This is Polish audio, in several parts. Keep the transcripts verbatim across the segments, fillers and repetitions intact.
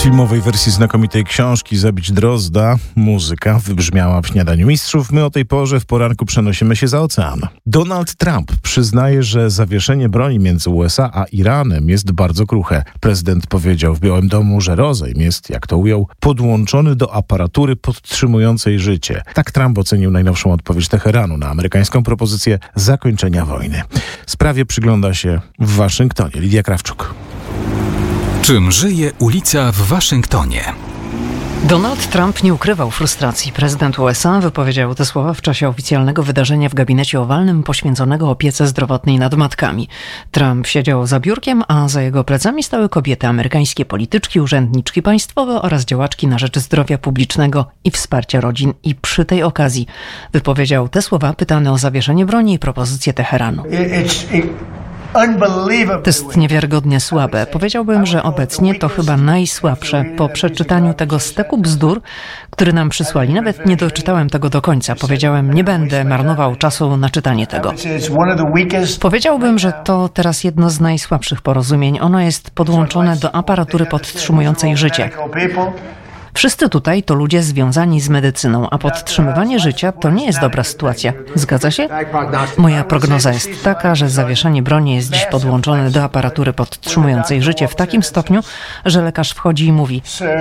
filmowej wersji znakomitej książki Zabić Drozda muzyka wybrzmiała w Śniadaniu Mistrzów. My o tej porze w poranku przenosimy się za ocean. Donald Trump przyznaje, że zawieszenie broni między U S A a Iranem jest bardzo kruche. Prezydent powiedział w Białym Domu, że rozejm jest, jak to ujął, podłączony do aparatury podtrzymującej życie. Tak Trump ocenił najnowszą odpowiedź Teheranu na amerykańską propozycję zakończenia wojny. Sprawie przygląda się w Waszyngtonie Lidia Krawczuk. Czym żyje ulica w Waszyngtonie? Donald Trump nie ukrywał frustracji. Prezydent U S A wypowiedział te słowa w czasie oficjalnego wydarzenia w gabinecie owalnym poświęconego opiece zdrowotnej nad matkami. Trump siedział za biurkiem, a za jego plecami stały kobiety, amerykańskie polityczki, urzędniczki państwowe oraz działaczki na rzecz zdrowia publicznego i wsparcia rodzin. I przy tej okazji wypowiedział te słowa pytany o zawieszenie broni i propozycję Teheranu. To jest niewiarygodnie słabe. Powiedziałbym, że obecnie to chyba najsłabsze po przeczytaniu tego steku bzdur, który nam przysłali. Nawet nie doczytałem tego do końca. Powiedziałem, nie będę marnował czasu na czytanie tego. Powiedziałbym, że to teraz jedno z najsłabszych porozumień. Ono jest podłączone do aparatury podtrzymującej życie. Wszyscy tutaj to ludzie związani z medycyną, a podtrzymywanie życia to nie jest dobra sytuacja. Zgadza się? Moja prognoza jest taka, że zawieszenie broni jest dziś podłączone do aparatury podtrzymującej życie w takim stopniu, że lekarz wchodzi i mówi: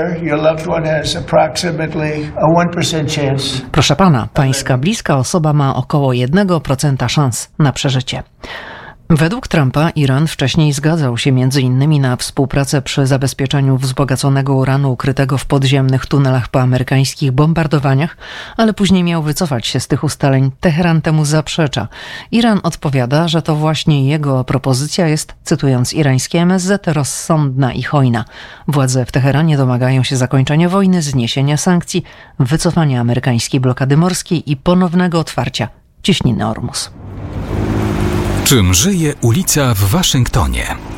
proszę pana, pańska bliska osoba ma około jednego procenta szans na przeżycie. Według Trumpa Iran wcześniej zgadzał się między innymi na współpracę przy zabezpieczeniu wzbogaconego uranu ukrytego w podziemnych tunelach po amerykańskich bombardowaniach, ale później miał wycofać się z tych ustaleń. Teheran temu zaprzecza. Iran odpowiada, że to właśnie jego propozycja jest, cytując irańskie M S Z, rozsądna i hojna. Władze w Teheranie domagają się zakończenia wojny, zniesienia sankcji, wycofania amerykańskiej blokady morskiej i ponownego otwarcia cieśniny Ormus. Czym żyje ulica w Waszyngtonie?